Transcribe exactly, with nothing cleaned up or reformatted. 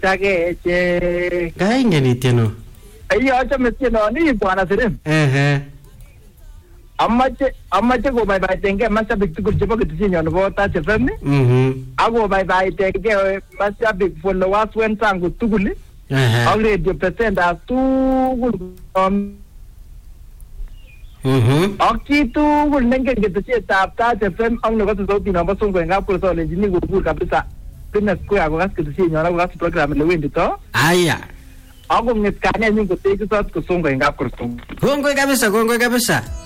Takeche. Kaingen itieno. Ayo achame tienoni bwana Serem. Ehe. Amache amache kobaibaitengei mashabik tugul chebo kitusinyo nebo Touch F M. Mhm. Ako baibaitengei mashabik followers wenzangu tugul. Ehe. Ak radio presenters tugul. Mhm. Ak chi tugul nengen ketisietab Touch F M ak nebo sauti nebo Songo en kapkolo lenjini kobur kabisa. Kena square ako kas kitusinyo ako kas program ile wendito. Aya. Ako ngit kanya nyingo tekisot ko Songo en kapkolo. Kongoi kabisa, kongoi kabisa.